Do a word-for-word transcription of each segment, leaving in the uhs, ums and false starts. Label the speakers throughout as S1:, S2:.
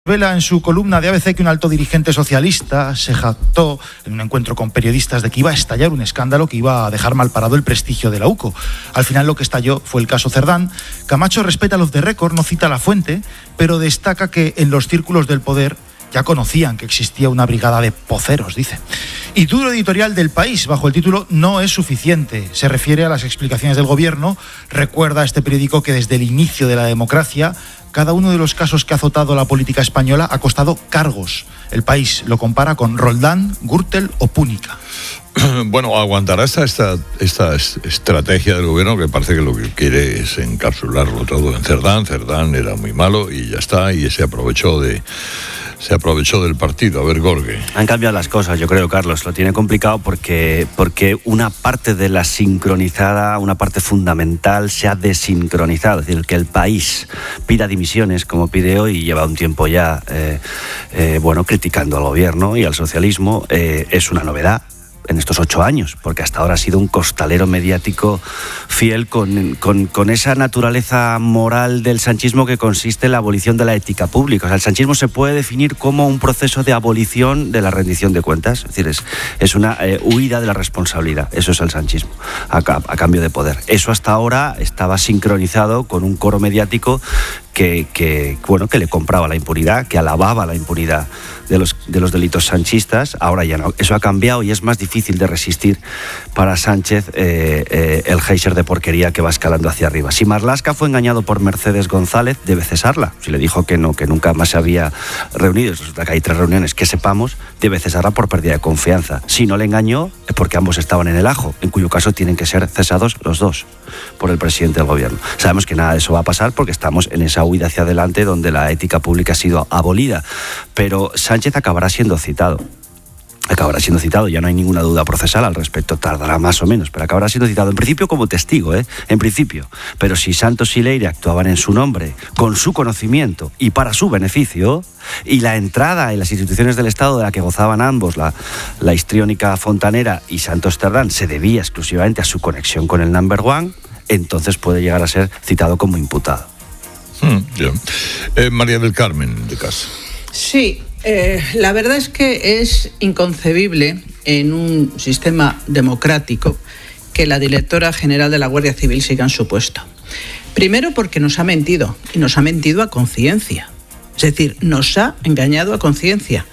S1: Revela en su columna de A B C que un alto dirigente socialista se jactó en un encuentro con periodistas de que iba a estallar un escándalo que iba a dejar mal parado el prestigio de la U C O. Al final lo que estalló fue el caso Cerdán. Camacho respeta los de récord, no cita la fuente, pero destaca que en los círculos del poder ya conocían que existía una brigada de poceros, dice. Y duro editorial del País, bajo el título "No es suficiente". Se refiere a las explicaciones del gobierno. Recuerda a este periódico que desde el inicio de la democracia, cada uno de los casos que ha azotado la política española ha costado cargos. El País lo compara con Roldán, Gürtel o Púnica.
S2: Bueno, aguantará esta, esta, esta estrategia del gobierno, que parece que lo que quiere es encapsularlo todo en Cerdán. Cerdán era muy malo y ya está, y se aprovechó de... Se aprovechó del partido. A ver, Gorge.
S3: Han cambiado las cosas, yo creo, Carlos. Lo tiene complicado porque, porque una parte de la sincronizada, una parte fundamental, se ha desincronizado. Es decir, que el País pida dimisiones, como pide hoy, y lleva un tiempo ya eh, eh, bueno, criticando al gobierno y al socialismo, eh, es una novedad en estos ocho años, porque hasta ahora ha sido un costalero mediático fiel con, con, con esa naturaleza moral del sanchismo que consiste en la abolición de la ética pública. O sea, el sanchismo se puede definir como un proceso de abolición de la rendición de cuentas, es decir, es, es una eh, huida de la responsabilidad. Eso es el sanchismo, a, a cambio de poder. Eso hasta ahora estaba sincronizado con un coro mediático que, que, bueno, que le compraba la impunidad, que alababa la impunidad de los, de los delitos sanchistas. Ahora ya no. Eso ha cambiado y es más difícil de resistir para Sánchez eh, eh, el geyser de porquería que va escalando hacia arriba. Si Marlaska fue engañado por Mercedes González, debe cesarla. Si le dijo que no, que nunca más se había reunido, resulta que hay tres reuniones que sepamos, debe cesarla por pérdida de confianza. Si no le engañó, es porque ambos estaban en el ajo, en cuyo caso tienen que ser cesados los dos por el presidente del gobierno. Sabemos que nada de eso va a pasar porque estamos en esa huida hacia adelante donde la ética pública ha sido abolida, pero Sánchez acabará siendo citado. Acabará siendo citado, ya no hay ninguna duda procesal al respecto, tardará más o menos, pero acabará siendo citado en principio como testigo, ¿eh? En principio. Pero si Santos y Leire actuaban en su nombre, con su conocimiento y para su beneficio, y la entrada en las instituciones del Estado de la que gozaban ambos, la, la histriónica Fontanera y Santos Cerdán, se debía exclusivamente a su conexión con el number one, entonces puede llegar a ser citado como imputado.
S2: Hmm, yeah. eh, María del Carmen, de casa.
S4: Sí. Eh, la verdad es que es inconcebible en un sistema democrático que la directora general de la Guardia Civil siga en su puesto. Primero porque nos ha mentido, y nos ha mentido a conciencia. Es decir, nos ha engañado a conciencia.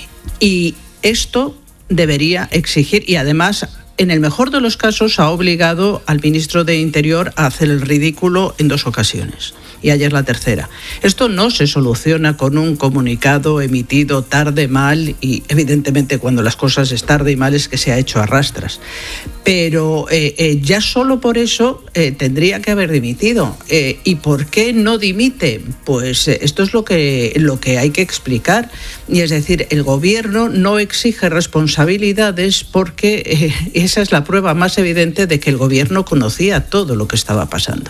S4: Y esto debería exigir, y además, en el mejor de los casos, ha obligado al ministro de Interior a hacer el ridículo en dos ocasiones. Y ayer la tercera. Esto no se soluciona con un comunicado emitido tarde, mal, y evidentemente cuando las cosas es tarde y mal es que se ha hecho a rastras. Pero eh, eh, ya solo por eso eh, tendría que haber dimitido. Eh, ¿Y por qué no dimite? Pues eh, esto es lo que, lo que hay que explicar. Y es decir, el gobierno no exige responsabilidades porque eh, esa es la prueba más evidente de que el gobierno conocía todo lo que estaba pasando.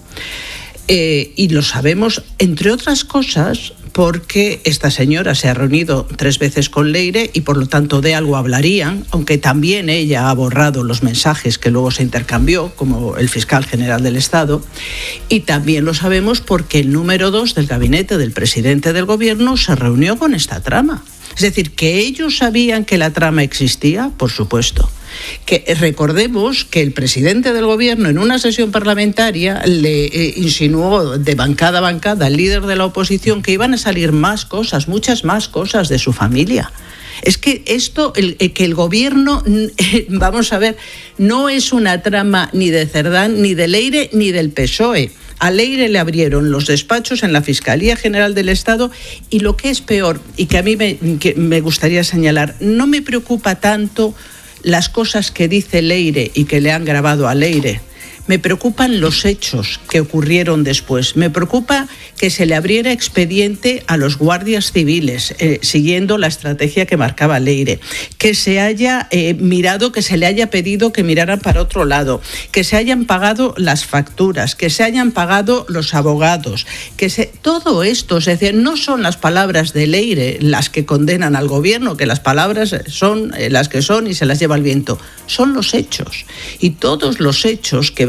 S4: Eh, y lo sabemos, entre otras cosas, porque esta señora se ha reunido tres veces con Leire y por lo tanto de algo hablarían, aunque también ella ha borrado los mensajes que luego se intercambió, como el fiscal general del Estado, y también lo sabemos porque el número dos del gabinete del presidente del gobierno se reunió con esta trama. Es decir, que ellos sabían que la trama existía, por supuesto. Que recordemos que el presidente del gobierno en una sesión parlamentaria le eh, insinuó de bancada a bancada al líder de la oposición que iban a salir más cosas, muchas más cosas de su familia. Es que esto, el, que el gobierno, eh, vamos a ver, no es una trama ni de Cerdán, ni de Leire, ni del P S O E. A Leire le abrieron los despachos en la Fiscalía General del Estado y lo que es peor, y que a mí me, que me gustaría señalar, no me preocupa tanto las cosas que dice Leire y que le han grabado a Leire. Me preocupan los hechos que ocurrieron después. Me preocupa que se le abriera expediente a los guardias civiles, eh, siguiendo la estrategia que marcaba Leire. Que se haya eh, mirado, que se le haya pedido que miraran para otro lado. Que se hayan pagado las facturas, que se hayan pagado los abogados. Que se... Todo esto, es decir, no son las palabras de Leire las que condenan al gobierno, que las palabras son eh, las que son y se las lleva el viento. Son los hechos. Y todos los hechos que van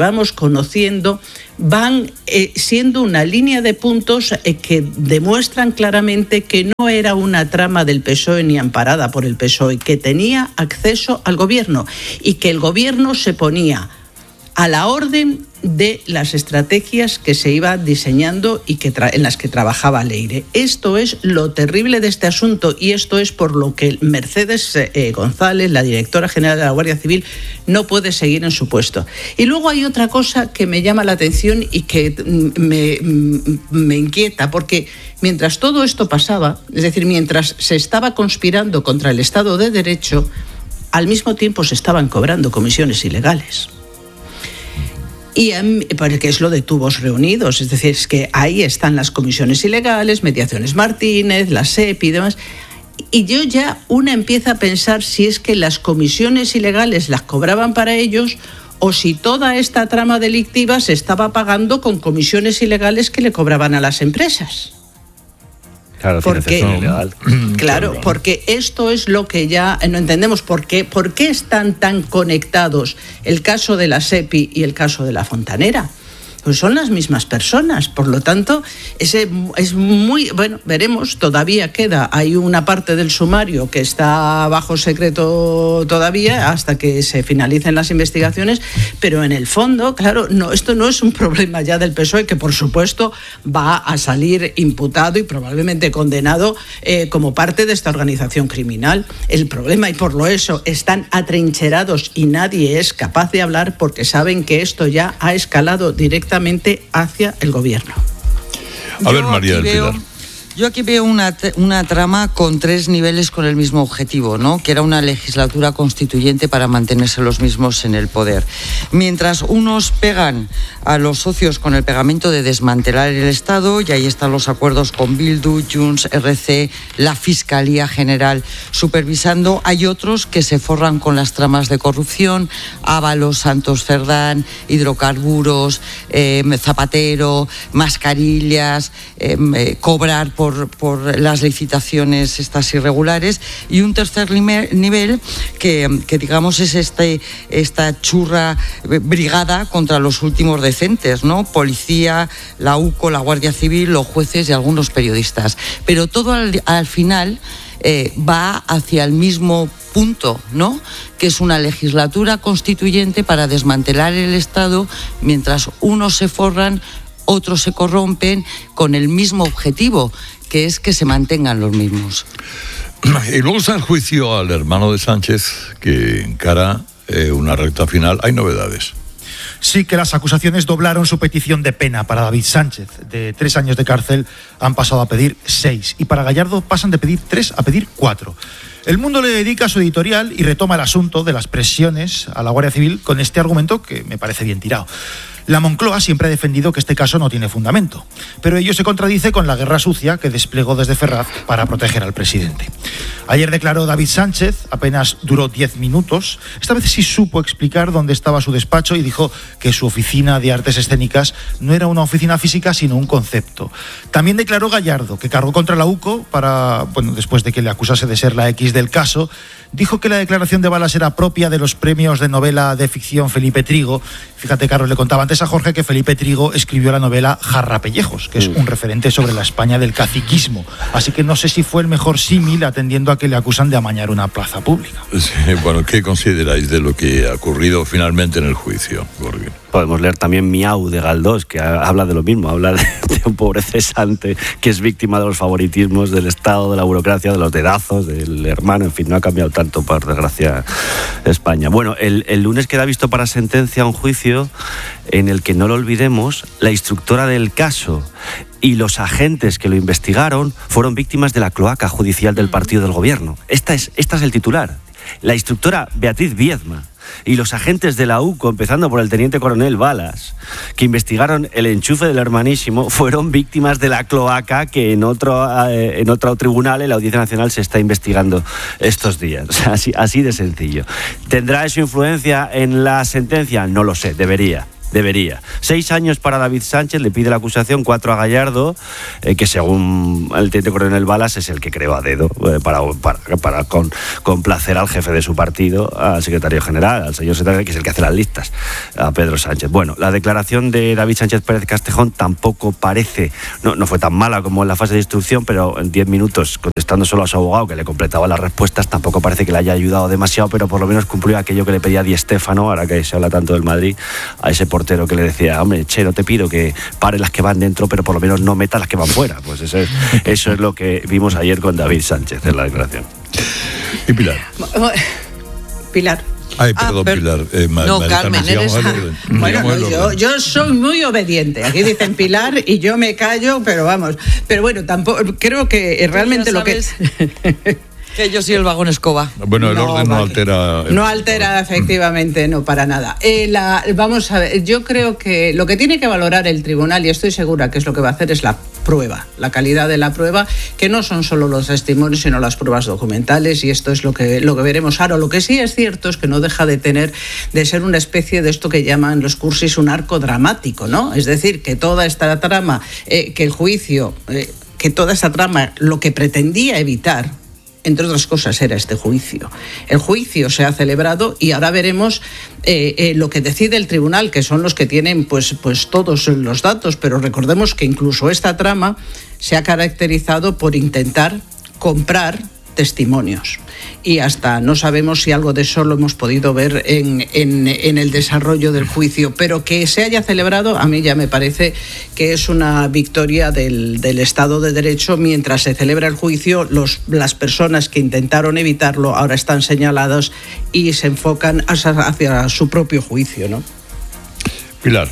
S4: vamos conociendo van eh, siendo una línea de puntos eh, que demuestran claramente que no era una trama del P S O E ni amparada por el P S O E, que tenía acceso al gobierno y que el gobierno se ponía a la orden de las estrategias que se iban diseñando y que tra- en las que trabajaba Leire. Esto es lo terrible de este asunto y esto es por lo que Mercedes eh, González, la directora general de la Guardia Civil, no puede seguir en su puesto. Y luego hay otra cosa que me llama la atención y que me, me inquieta, porque mientras todo esto pasaba, es decir, mientras se estaba conspirando contra el Estado de Derecho, al mismo tiempo se estaban cobrando comisiones ilegales. Y porque es lo de tubos reunidos, es decir, es que ahí están las comisiones ilegales, Mediaciones Martínez, la S E P y demás. Y yo ya una empieza a pensar si es que las comisiones ilegales las cobraban para ellos o si toda esta trama delictiva se estaba pagando con comisiones ilegales que le cobraban a las empresas.
S3: Claro,
S4: porque,
S3: ilegal.
S4: Claro, porque esto es lo que ya no entendemos. ¿Por qué, ¿Por qué están tan conectados el caso de la S E P I y el caso de la Fontanera? Pues son las mismas personas, por lo tanto, ese es muy, bueno, veremos, todavía queda, hay una parte del sumario que está bajo secreto todavía hasta que se finalicen las investigaciones, pero en el fondo, claro, no, esto no es un problema ya del P S O E, que por supuesto va a salir imputado y probablemente condenado eh, como parte de esta organización criminal. El problema, y por lo eso, están atrincherados y nadie es capaz de hablar porque saben que esto ya ha escalado directamente hacia el gobierno.
S2: A ver, María del Pilar.
S5: Yo aquí veo una, una trama con tres niveles con el mismo objetivo, ¿no? Que era una legislatura constituyente para mantenerse los mismos en el poder. Mientras unos pegan a los socios con el pegamento de desmantelar el Estado, y ahí están los acuerdos con Bildu, Junts, R C, la Fiscalía General supervisando, hay otros que se forran con las tramas de corrupción, Ábalos, Santos Cerdán, hidrocarburos, eh, Zapatero, mascarillas, eh, eh, cobrar por Por, por las licitaciones estas irregulares, y un tercer nivel que, que digamos es este, esta churra brigada contra los últimos decentes, ¿no? Policía, la U C O, la Guardia Civil, los jueces y algunos periodistas. Pero todo al, al final eh, va hacia el mismo punto, ¿no? Que es una legislatura constituyente para desmantelar el Estado, mientras unos se forran, otros se corrompen, con el mismo objetivo, que es que se mantengan los mismos.
S2: Y luego está el juicio al hermano de Sánchez, que encara eh, una recta final. Hay novedades.
S1: Sí, que las acusaciones doblaron su petición de pena. Para David Sánchez, de tres años de cárcel, han pasado a pedir seis. Y para Gallardo pasan de pedir tres a pedir cuatro. El Mundo le dedica su editorial y retoma el asunto de las presiones a la Guardia Civil con este argumento que me parece bien tirado. La Moncloa siempre ha defendido que este caso no tiene fundamento, pero ello se contradice con la guerra sucia que desplegó desde Ferraz para proteger al presidente. Ayer declaró David Sánchez, apenas duró diez minutos. Esta vez sí supo explicar dónde estaba su despacho y dijo que su oficina de artes escénicas no era una oficina física, sino un concepto. También declaró Gallardo, que cargó contra la U C O para, bueno, después de que le acusase de ser la X del caso. Dijo que la declaración de Balas era propia de los premios de novela de ficción Felipe Trigo. Fíjate, Carlos, le contaba antes a Jorge que Felipe Trigo escribió la novela Jarrapellejos, que es un referente sobre la España del caciquismo. Así que no sé si fue el mejor símil, atendiendo a que le acusan de amañar una plaza pública.
S2: Sí, bueno, ¿qué consideráis de lo que ha ocurrido finalmente en el juicio, Jorge?
S3: Podemos leer también Miau de Galdós, que habla de lo mismo, habla de, de un pobre cesante que es víctima de los favoritismos del Estado, de la burocracia, de los dedazos, del hermano, en fin, no ha cambiado tanto, por desgracia, España. Bueno, el, el lunes queda visto para sentencia un juicio en el que, no lo olvidemos, la instructora del caso y los agentes que lo investigaron fueron víctimas de la cloaca judicial del partido del gobierno. Esta es, esta es el titular. La instructora Beatriz Viedma y los agentes de la U C O, empezando por el teniente coronel Balas, que investigaron el enchufe del hermanísimo, fueron víctimas de la cloaca que en otro, eh, en otro tribunal, en la Audiencia Nacional, se está investigando estos días. Así, así de sencillo. ¿Tendrá eso influencia en la sentencia? No lo sé, debería. Debería. Seis años para David Sánchez, le pide la acusación, cuatro a Gallardo, eh, que según el teniente coronel Balas es el que creó a dedo eh, para, para, para con, complacer al jefe de su partido, al secretario general, al señor secretario, que es el que hace las listas, a Pedro Sánchez. Bueno, la declaración de David Sánchez Pérez Castejón tampoco parece, no, no fue tan mala como en la fase de instrucción, pero en diez minutos, contestando solo a su abogado, que le completaba las respuestas, tampoco parece que le haya ayudado demasiado, pero por lo menos cumplió aquello que le pedía Di Stéfano, ahora que se habla tanto del Madrid, a ese portero que le decía, hombre, che, no te pido que pare las que van dentro, pero por lo menos no meta las que van fuera. Pues eso es, eso es lo que vimos ayer con David Sánchez en la declaración.
S2: Y Pilar.
S4: Pilar.
S2: Ay, perdón, ah, pero, Pilar. Eh,
S5: no, Maritana, Carmen, eres...
S4: Bueno, no, yo, yo soy muy obediente. Aquí dicen Pilar y yo me callo, pero vamos. Pero bueno, tampoco creo que realmente lo que...
S5: Que yo soy el vagón escoba.
S2: Bueno, el
S4: no,
S2: orden no
S4: vale.
S2: altera... El...
S4: No altera, efectivamente, no, para nada. Eh, la, vamos a ver, yo creo que lo que tiene que valorar el tribunal, y estoy segura que es lo que va a hacer, es la prueba, la calidad de la prueba, que no son solo los testimonios, sino las pruebas documentales, y esto es lo que, lo que veremos ahora. Lo que sí es cierto es que no deja de tener, de ser una especie de esto que llaman los cursis un arco dramático, ¿no? Es decir, que toda esta trama, eh, que el juicio, eh, que toda esta trama lo que pretendía evitar, entre otras cosas, era este juicio. El juicio se ha celebrado y ahora veremos eh, eh, lo que decide el tribunal, que son los que tienen pues, pues todos los datos, pero recordemos que incluso esta trama se ha caracterizado por intentar comprar testimonios. Y hasta no sabemos si algo de eso lo hemos podido ver en, en, en el desarrollo del juicio, pero que se haya celebrado a mí ya me parece que es una victoria del, del Estado de Derecho. Mientras se celebra el juicio, los, las personas que intentaron evitarlo ahora están señaladas y se enfocan hacia, hacia su propio juicio, ¿no?
S2: Pilar.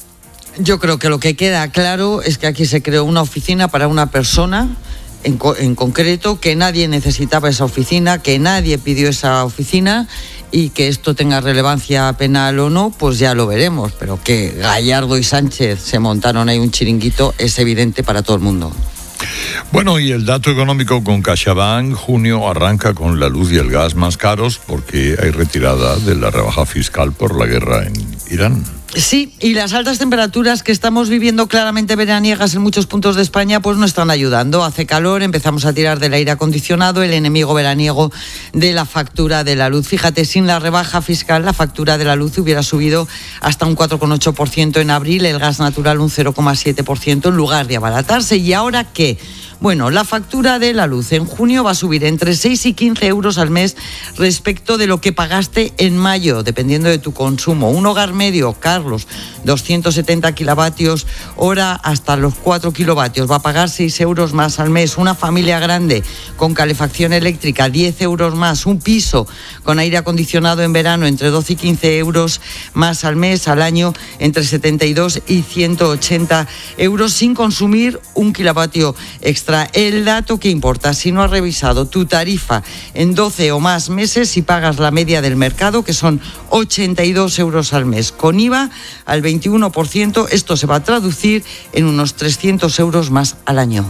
S5: Yo creo que lo que queda claro es que aquí se creó una oficina para una persona En, co- en concreto, que nadie necesitaba esa oficina, que nadie pidió esa oficina, y que esto tenga relevancia penal o no, pues ya lo veremos, pero que Gallardo y Sánchez se montaron ahí un chiringuito es evidente para todo el mundo.
S2: Bueno, y el dato económico con CaixaBank, junio arranca con la luz y el gas más caros porque hay retirada de la rebaja fiscal por la guerra en Irán.
S5: Sí, y las altas temperaturas que estamos viviendo claramente veraniegas en muchos puntos de España pues no están ayudando. Hace calor, empezamos a tirar del aire acondicionado, el enemigo veraniego de la factura de la luz. Fíjate, sin la rebaja fiscal la factura de la luz hubiera subido hasta un cuatro coma ocho por ciento en abril, el gas natural un cero coma siete por ciento en lugar de abaratarse. ¿Y ahora qué? Bueno, la factura de la luz en junio va a subir entre seis y quince euros al mes respecto de lo que pagaste en mayo, dependiendo de tu consumo. Un hogar medio, Carlos, doscientos setenta kilovatios hora hasta los cuatro kilovatios, va a pagar seis euros más al mes. Una familia grande con calefacción eléctrica, diez euros más. Un piso con aire acondicionado en verano, entre doce y quince euros más al mes. Al año, entre setenta y dos y ciento ochenta euros, sin consumir un kilovatio extra. El dato que importa, si no has revisado tu tarifa en doce o más meses y pagas la media del mercado, que son ochenta y dos euros al mes, con I V A al veintiuno por ciento, esto se va a traducir en unos trescientos euros más al año.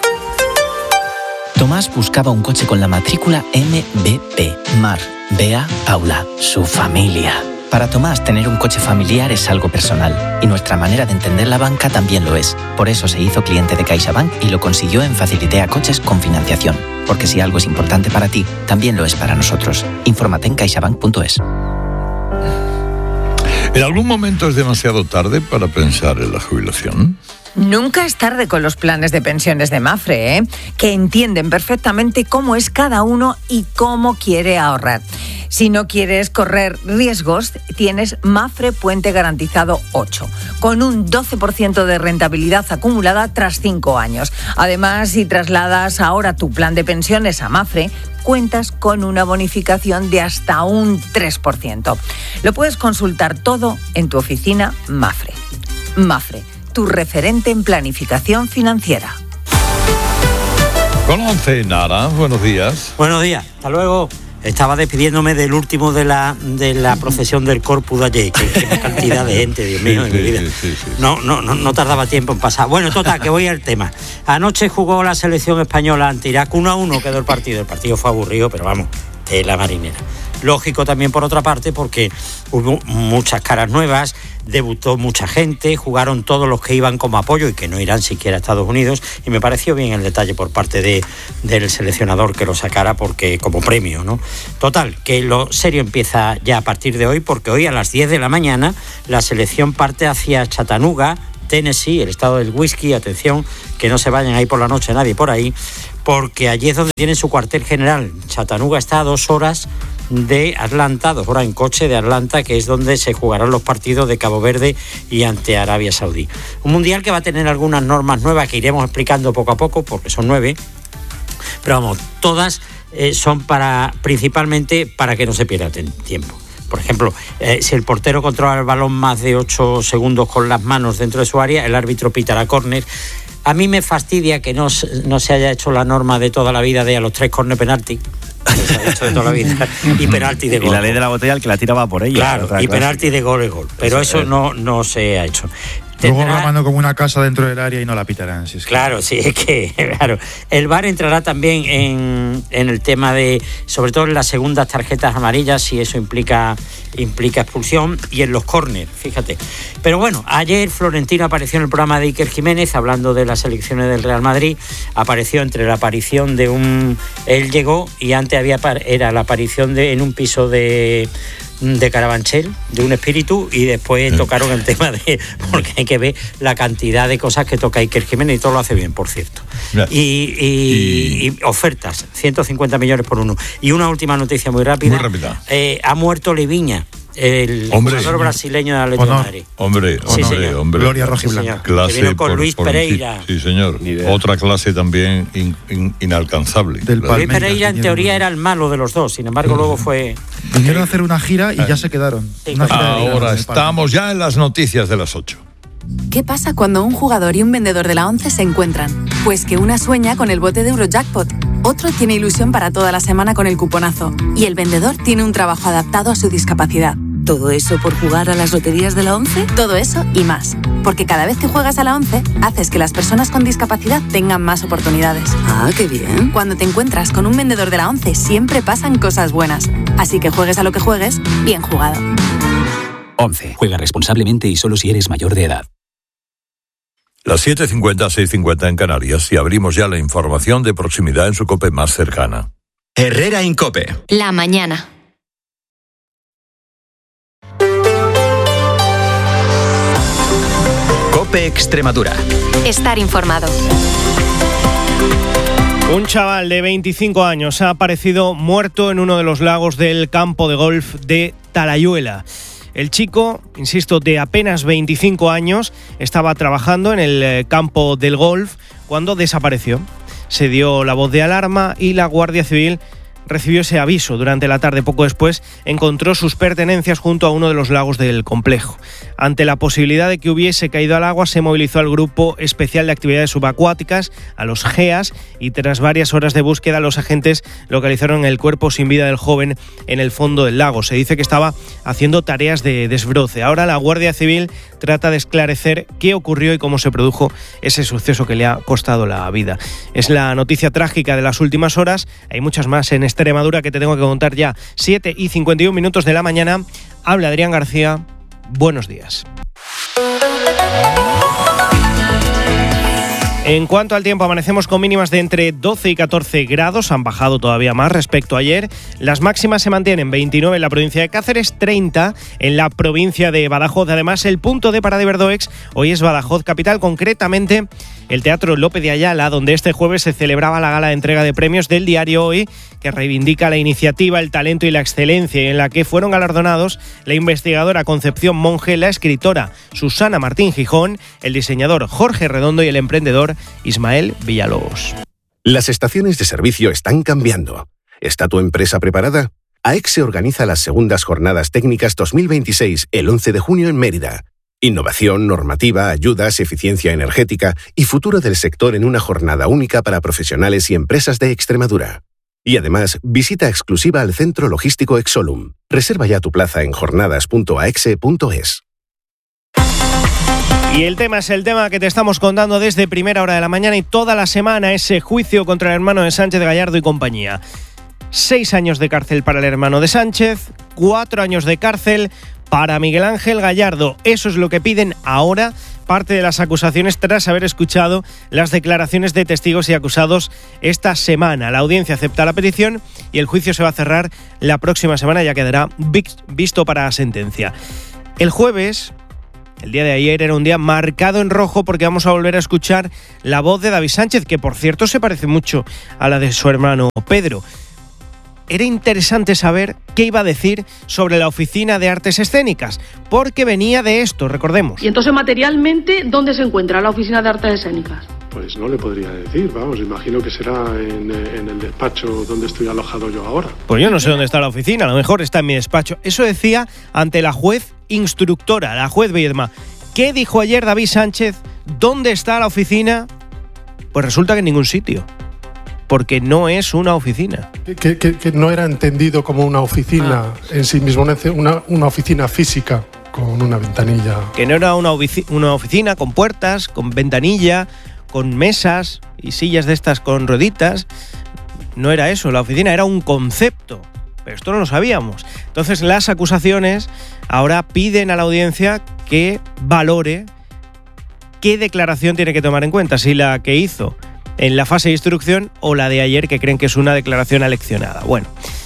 S6: Tomás buscaba un coche con la matrícula M B P, Mar, Bea, Paula, su familia. Para Tomás, tener un coche familiar es algo personal, y nuestra manera de entender la banca también lo es. Por eso se hizo cliente de CaixaBank y lo consiguió en Facilitea Coches con financiación. Porque si algo es importante para ti, también lo es para nosotros. Infórmate en caixabank punto es.
S2: ¿En algún momento es demasiado tarde para pensar en la jubilación?
S7: Nunca es tarde con los planes de pensiones de Mapfre, ¿eh? Que entienden perfectamente cómo es cada uno y cómo quiere ahorrar. Si no quieres correr riesgos, tienes Mapfre Puente Garantizado ocho, con un doce por ciento de rentabilidad acumulada tras cinco años. Además, si trasladas ahora tu plan de pensiones a Mapfre, cuentas con una bonificación de hasta un tres por ciento. Lo puedes consultar todo en tu oficina Mapfre. Mapfre, tu referente en planificación financiera.
S2: Con once, Nara, buenos días.
S8: Buenos días, hasta luego. Estaba despidiéndome del último de la de la procesión del Corpus de ayer, que, que cantidad de gente, Dios mío, en mi vida. No, no, no, no tardaba tiempo en pasar. Bueno, total, que voy al tema. Anoche jugó la selección española ante Irak, uno a uno quedó el partido. El partido fue aburrido, pero vamos, eh, la marinera. Lógico también por otra parte porque hubo muchas caras nuevas, debutó mucha gente, jugaron todos los que iban como apoyo y que no irán siquiera a Estados Unidos, y me pareció bien el detalle por parte de, del seleccionador que lo sacara porque como premio, ¿no? Total, que lo serio empieza ya a partir de hoy, porque hoy a las diez de la mañana la selección parte hacia Chattanooga, Tennessee, el estado del whisky. Atención, que no se vayan ahí por la noche nadie por ahí, porque allí es donde tienen su cuartel general. Chattanooga está a dos horas de Atlanta, dos horas en coche de Atlanta, que es donde se jugarán los partidos de Cabo Verde y ante Arabia Saudí. Un mundial que va a tener algunas normas nuevas que iremos explicando poco a poco, porque son nueve, pero vamos, todas eh, son para principalmente para que no se pierda tiempo. Por ejemplo, eh, si el portero controla el balón más de ocho segundos con las manos dentro de su área, el árbitro pitará córner. A mí me fastidia que no, no se haya hecho la norma de toda la vida de a los tres córner penalti. Se ha hecho de toda la vida. Y penalti de gol.
S3: Y la ley de la botella, el que la tiraba por ella.
S8: Claro, y penalti de gol es gol. Pero eso, eso no, no se ha hecho.
S1: Luego grabando como una casa dentro del área y no la pitarán. Si es que...
S8: Claro, sí, es que, claro. El V A R entrará también en, en el tema de, sobre todo en las segundas tarjetas amarillas, si eso implica, implica expulsión, y en los córner, fíjate. Pero bueno, ayer Florentino apareció en el programa de Iker Jiménez, hablando de las selecciones del Real Madrid. Apareció entre la aparición de un... Él llegó y antes había era la aparición de en un piso de... de Carabanchel, de un espíritu, y después tocaron el tema de, porque hay que ver la cantidad de cosas que toca Iker Jiménez, y todo lo hace bien, por cierto. Y, y, y... y ofertas, ciento cincuenta millones por uno. Y una última noticia muy rápida.
S2: Muy rápida.
S8: Eh, ha muerto Leviña, el
S2: hombre,
S8: jugador brasileño de Atlético de Madrid.
S2: Hombre,
S8: sí,
S2: hombre,
S8: señor.
S2: hombre.
S1: Gloria rojiblanca.
S8: Sí, clase que vino con por, Luis por, Pereira.
S2: Sí, sí, señor. Otra clase también in, in, inalcanzable.
S8: Del Luis Pereira en teoría era el malo de los dos, sin embargo luego fue...
S1: Vinieron a hacer una gira y ya se quedaron.
S8: Sí,
S1: una gira
S2: ahora estamos ya en las noticias de las ocho.
S9: ¿Qué pasa cuando un jugador y un vendedor de la ONCE se encuentran? Pues que una sueña con el bote de Eurojackpot, otro tiene ilusión para toda la semana con el cuponazo, y el vendedor tiene un trabajo adaptado a su discapacidad. ¿Todo eso por jugar a las loterías de la ONCE? Todo eso y más. Porque cada vez que juegas a la ONCE, haces que las personas con discapacidad tengan más oportunidades.
S10: Ah, qué bien.
S9: Cuando te encuentras con un vendedor de la ONCE, siempre pasan cosas buenas. Así que juegues a lo que juegues, bien jugado.
S11: ONCE. Juega responsablemente y solo si eres mayor de edad.
S2: Las siete cincuenta, seis cincuenta en Canarias, y abrimos ya la información de proximidad en su COPE más cercana.
S12: Herrera Incope.
S13: La mañana.
S12: COPE Extremadura.
S13: Estar informado.
S14: Un chaval de veinticinco años ha aparecido muerto en uno de los lagos del campo de golf de Talayuela. El chico, insisto, de apenas veinticinco años, estaba trabajando en el campo del golf cuando desapareció. Se dio la voz de alarma y la Guardia Civil recibió ese aviso. Durante la tarde, poco después, encontró sus pertenencias junto a uno de los lagos del complejo. Ante la posibilidad de que hubiese caído al agua, se movilizó al Grupo Especial de Actividades Subacuáticas, a los G E A S, y tras varias horas de búsqueda, los agentes localizaron el cuerpo sin vida del joven en el fondo del lago. Se dice que estaba haciendo tareas de desbroce. Ahora la Guardia Civil trata de esclarecer qué ocurrió y cómo se produjo ese suceso que le ha costado la vida. Es la noticia trágica de las últimas horas. Hay muchas más en Extremadura que te tengo que contar ya. siete y cincuenta y un minutos de la mañana. Habla Adrián García. Buenos días. En cuanto al tiempo, amanecemos con mínimas de entre doce y catorce grados, han bajado todavía más respecto a ayer. Las máximas se mantienen, veintinueve en la provincia de Cáceres, treinta en la provincia de Badajoz. Además, el punto de parada de Iberdoex hoy es Badajoz capital, concretamente el Teatro Lope de Ayala, donde este jueves se celebraba la gala de entrega de premios del diario Hoy, que reivindica la iniciativa, el talento y la excelencia, y en la que fueron galardonados la investigadora Concepción Monge, la escritora Susana Martín Gijón, el diseñador Jorge Redondo y el emprendedor Ismael Villalobos.
S15: Las estaciones de servicio están cambiando. ¿Está tu empresa preparada? AEXE organiza las segundas jornadas técnicas dos mil veintiséis el once de junio en Mérida. Innovación, normativa, ayudas, eficiencia energética y futuro del sector en una jornada única para profesionales y empresas de Extremadura. Y además, visita exclusiva al Centro Logístico Exolum. Reserva ya tu plaza en jornadas punto aexe punto es.
S14: Y el tema es el tema que te estamos contando desde primera hora de la mañana y toda la semana, ese juicio contra el hermano de Sánchez Gallardo y compañía. seis años de cárcel para el hermano de Sánchez, cuatro años de cárcel para Miguel Ángel Gallardo. Eso es lo que piden ahora parte de las acusaciones tras haber escuchado las declaraciones de testigos y acusados esta semana. La audiencia acepta la petición y el juicio se va a cerrar la próxima semana, ya quedará visto para sentencia. El jueves, el día de ayer, era un día marcado en rojo porque vamos a volver a escuchar la voz de David Sánchez, que por cierto se parece mucho a la de su hermano Pedro. Era interesante saber qué iba a decir sobre la Oficina de Artes Escénicas, porque venía de esto, recordemos.
S10: Y entonces, materialmente, ¿dónde se encuentra la Oficina de Artes Escénicas?
S16: Pues no le podría decir, vamos, imagino que será en, en el despacho donde estoy alojado yo ahora.
S14: Pues yo no sé dónde está la oficina, a lo mejor está en mi despacho. Eso decía ante la juez instructora, la juez Viedma. ¿Qué dijo ayer David Sánchez? ¿Dónde está la oficina? Pues resulta que en ningún sitio. Porque no es una oficina.
S16: Que, que, que no era entendido como una oficina ah. en sí mismo, una, una oficina física con una ventanilla.
S14: Que no era una, ofici- una oficina con puertas, con ventanilla, con mesas y sillas de estas con rueditas. No era eso, la oficina era un concepto. Pero esto no lo sabíamos. Entonces las acusaciones ahora piden a la audiencia que valore qué declaración tiene que tomar en cuenta, si la que hizo en la fase de instrucción o la de ayer, que creen que es una declaración aleccionada. Bueno,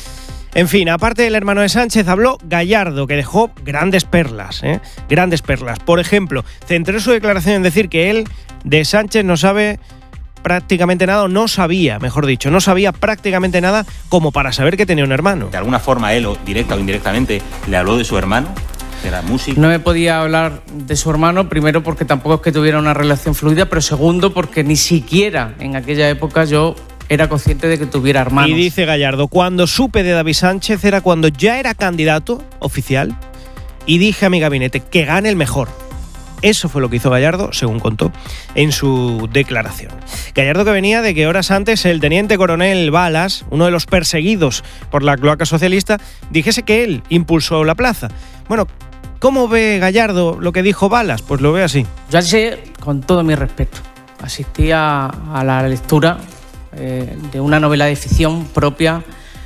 S14: en fin, aparte del hermano de Sánchez, habló Gallardo, que dejó grandes perlas, ¿eh? Grandes perlas. Por ejemplo, centró su declaración en decir que él de Sánchez no sabe prácticamente nada, o no sabía, mejor dicho, no sabía prácticamente nada como para saber que tenía un hermano.
S17: De alguna forma él, o directa o indirectamente, le habló de su hermano. Era músico.
S18: No me podía hablar de su hermano, primero porque tampoco es que tuviera una relación fluida, pero segundo porque ni siquiera en aquella época yo era consciente de que tuviera hermanos.
S14: Y dice Gallardo, cuando supe de David Sánchez era cuando ya era candidato oficial y dije a mi gabinete que gane el mejor. Eso fue lo que hizo Gallardo, según contó en su declaración. Gallardo, que venía de que horas antes el teniente coronel Balas, uno de los perseguidos por la cloaca socialista, dijese que él impulsó la plaza. Bueno, ¿cómo ve Gallardo lo que dijo Balas? Pues lo ve así.
S18: Yo así, con todo mi respeto, asistí a, a la lectura eh, de una novela de ficción propia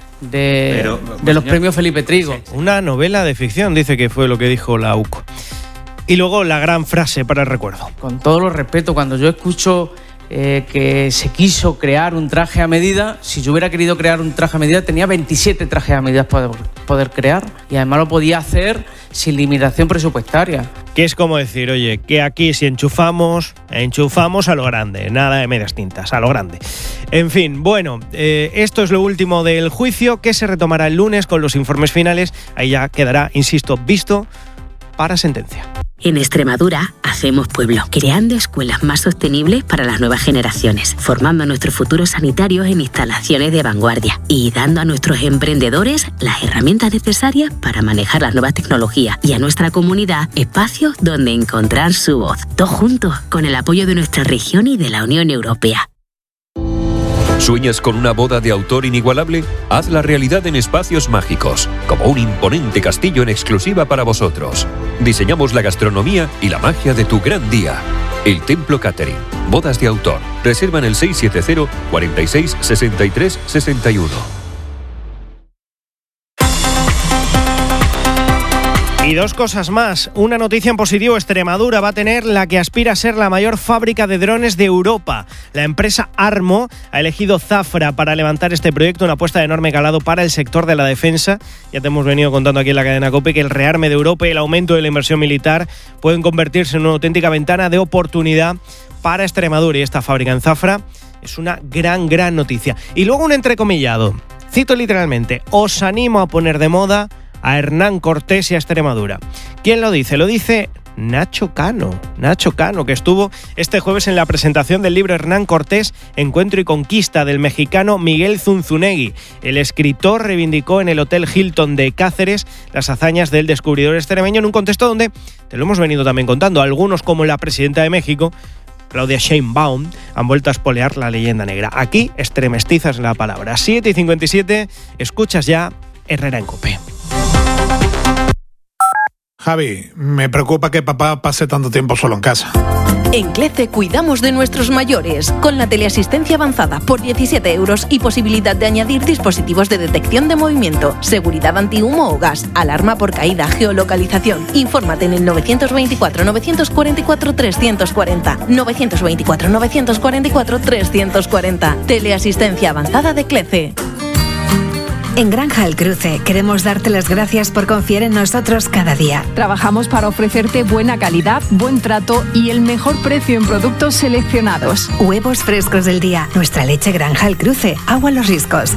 S18: de, Pero, de los señor, premios Felipe Trigo.
S14: Una novela de ficción, dice que fue lo que dijo la U C O. Y luego la gran frase para el recuerdo.
S18: Con todo el respeto, cuando yo escucho eh, que se quiso crear un traje a medida, si yo hubiera querido crear un traje a medida, tenía veintisiete trajes a medida para poder crear. Y además lo podía hacer sin limitación presupuestaria.
S14: Que es como decir, oye, que aquí si enchufamos, enchufamos a lo grande, nada de medias tintas, a lo grande. En fin, bueno, eh, esto es lo último del juicio, que se retomará el lunes con los informes finales. Ahí ya quedará, insisto, visto para sentencia.
S19: En Extremadura hacemos pueblo, creando escuelas más sostenibles para las nuevas generaciones, formando a nuestros futuros sanitarios en instalaciones de vanguardia y dando a nuestros emprendedores las herramientas necesarias para manejar las nuevas tecnologías y a nuestra comunidad espacios donde encontrar su voz. Todos juntos, con el apoyo de nuestra región y de la Unión Europea.
S20: ¿Sueñas con una boda de autor inigualable? Hazla realidad en Espacios Mágicos, como un imponente castillo en exclusiva para vosotros. Diseñamos la gastronomía y la magia de tu gran día. El Templo Catering. Bodas de autor. Reserva en el seis siete cero, cuatro seis, seis tres, seis uno.
S14: Y dos cosas más. Una noticia en positivo. Extremadura va a tener la que aspira a ser la mayor fábrica de drones de Europa. La empresa Armo ha elegido Zafra para levantar este proyecto, una apuesta de enorme calado para el sector de la defensa. Ya te hemos venido contando aquí en la cadena COPE que el rearme de Europa y el aumento de la inversión militar pueden convertirse en una auténtica ventana de oportunidad para Extremadura. Y esta fábrica en Zafra es una gran, gran noticia. Y luego un entrecomillado. Cito literalmente: os animo a poner de moda a Hernán Cortés y a Extremadura. ¿Quién lo dice? Lo dice Nacho Cano. Nacho Cano, que estuvo este jueves en la presentación del libro Hernán Cortés, Encuentro y Conquista, del mexicano Miguel Zunzunegui. El escritor reivindicó en el Hotel Hilton de Cáceres las hazañas del descubridor extremeño en un contexto donde, te lo hemos venido también contando, algunos como la presidenta de México, Claudia Sheinbaum, han vuelto a espolear la leyenda negra. Aquí, extremestizas la palabra. siete y cincuenta y siete, escuchas ya Herrera en COPE.
S21: Javi, me preocupa que papá pase tanto tiempo solo en casa.
S22: En CLECE cuidamos de nuestros mayores, con la teleasistencia avanzada por diecisiete euros y posibilidad de añadir dispositivos de detección de movimiento, seguridad antihumo o gas, alarma por caída, geolocalización. Infórmate en el novecientos veinticuatro, novecientos cuarenta y cuatro, trescientos cuarenta. novecientos veinticuatro, novecientos cuarenta y cuatro, trescientos cuarenta. Teleasistencia avanzada de CLECE.
S23: En Granja El Cruce queremos darte las gracias por confiar en nosotros cada día.
S24: Trabajamos para ofrecerte buena calidad, buen trato y el mejor precio en productos seleccionados.
S23: Huevos frescos del día, nuestra leche Granja El Cruce, agua Los Riscos,